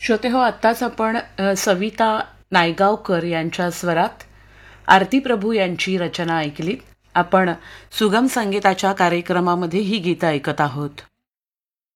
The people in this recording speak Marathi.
श्रोतेहो, आत्ताच आपण सविता नायगावकर यांच्या स्वरात आरती प्रभू यांची रचना ऐकलीत. आपण सुगम संगीताच्या कार्यक्रमामध्ये ही गीतं ऐकत आहोत.